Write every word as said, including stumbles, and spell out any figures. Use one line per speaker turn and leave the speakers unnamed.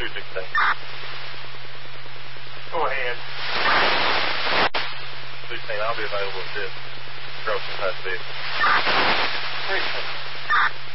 two sixteen.
Go ahead.
sixteen, I'll be available at this. Crossing past this.
Appreciate it.